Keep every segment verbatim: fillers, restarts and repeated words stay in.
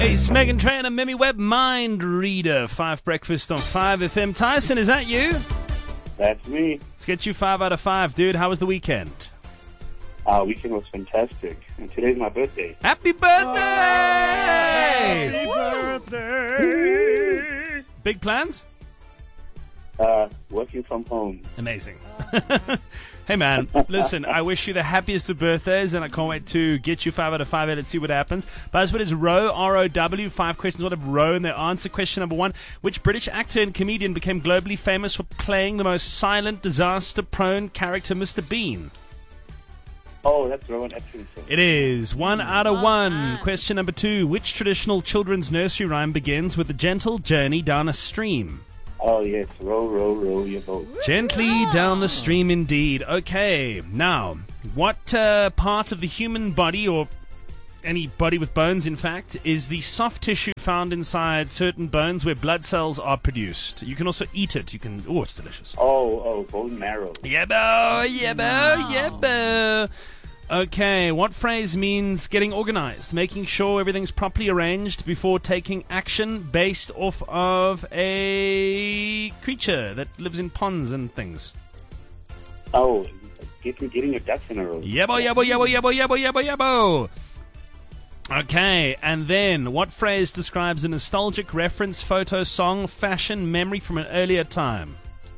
It's Megan Trainor, Mimi Webb, Mind Reader, five Breakfast on five F M. Tyson, is that you? That's me. Let's get you five out of five, dude. How was the weekend? Our uh, weekend was fantastic. And today's my birthday. Happy birthday! Happy birthday! Big plans? Uh, working from home. Amazing. Hey, man, listen, I wish you the happiest of birthdays, and I can't wait to get you five out of five. Let's see what happens. Buzzword is Row, R O W. Five questions, what have Row in their answer. Question number one. Which British actor and comedian became globally famous for playing the most silent, disaster-prone character, Mister Bean? Oh, that's Rowan Atkinson. It is. One out of one. Question number two. Which traditional children's nursery rhyme begins with a gentle journey down a stream? Oh, yes. Row, row, row your boat. Gently down the stream, indeed. Okay. Now, what uh, part of the human body, or any body with bones, in fact, is the soft tissue found inside certain bones where blood cells are produced? You can also eat it. You can. Oh, it's delicious. Oh, oh, bone marrow. Yeah, bo, yeah, bo, yeah, bo. Okay, what phrase means getting organized, making sure everything's properly arranged before taking action based off of a creature that lives in ponds and things? Oh, getting, getting your ducks in a row. Yabo, yabo, yabo, yabo, yabo, yabo, yabo. Okay, and then what phrase describes a nostalgic reference, photo, song, fashion, memory from an earlier time?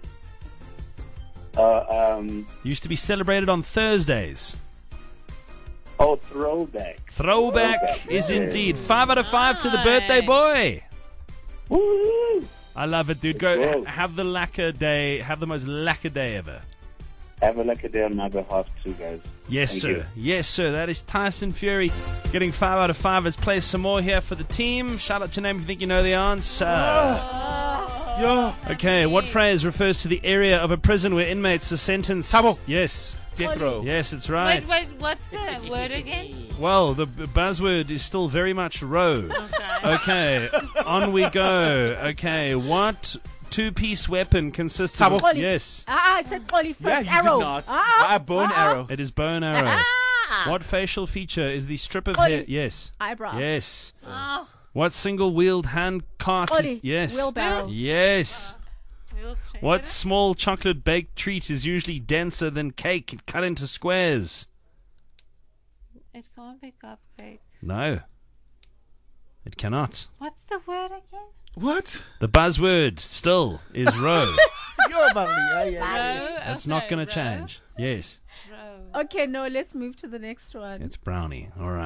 Uh, um... Used to be celebrated on Thursdays. Oh, throwback. Throwback, throwback is yeah. indeed. Five out of five to the birthday boy. Woo! I love it, dude. Go ha- have the lacquer day. Have the most lacquer day ever. Have a lacquer day on my behalf too, guys. Yes, Thank sir. You. Yes, sir. That is Tyson Fury getting five out of five. Let's play some more here for the team. Shout out your name if you think you know the answer. Oh. Yeah. Okay, what phrase refers to the area of a prison where inmates are sentenced? Tabo. Yes. Death row. Yes, it's right. Wait, wait, what's the word again? Well, the b- buzzword is still very much row. Okay. Okay, on we go. Okay, what two-piece weapon consists of... Tabo. Yes. Ah, I said Collie Yeah, first you arrow. did not. Ah, Ah, bone ah, arrow. It is bow and arrow. Ah. What facial feature is the strip of Ollie. hair? Yes. Eyebrow. Yes. Oh, What single-wheeled hand cart? is- Ollie. Yes. Wheelbarrow. Yes. wheelchair. What small chocolate baked treat is usually denser than cake and cut into squares? It can't be cupcakes. No. It cannot. What's the word again? What? The buzzword still is row. You're bubbly. Yeah, yeah, Row? That's Okay, not going to row. change. Yes. Row. Okay, no, let's move to the next one. It's brownie. All right. Oh,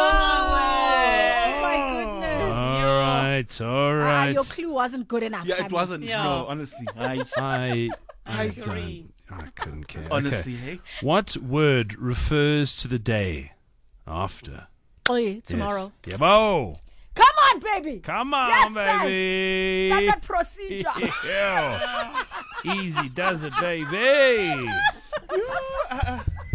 my goodness. All right. All Ah, right. your clue wasn't good enough. Yeah, it Cammy. wasn't. Yeah. No, honestly. I, I, I, I agree. don't- I couldn't care. honestly, Okay. hey? What word refers to the day after? Ollie, tomorrow. Yes. Yabo. Come on, baby. Come on, Yes, baby. Standard procedure. Yeah. Easy does it, baby.